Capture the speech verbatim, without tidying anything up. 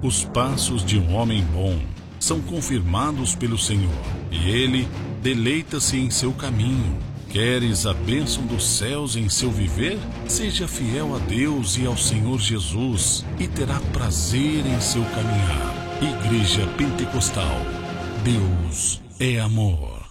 Os passos de um homem bom são confirmados pelo Senhor, e ele deleita-se em seu caminho. Queres a bênção dos céus em seu viver? Seja fiel a Deus e ao Senhor Jesus, e terá prazer em seu caminhar. Igreja Pentecostal. Deus é amor.